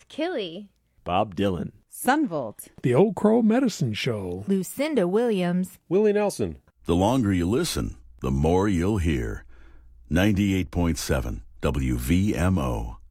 Killy, Bob Dylan, Sunvolt, The Old Crow Medicine Show, Lucinda Williams, Willie Nelson. The longer you listen, the more you'll hear. 98.7 WVMO.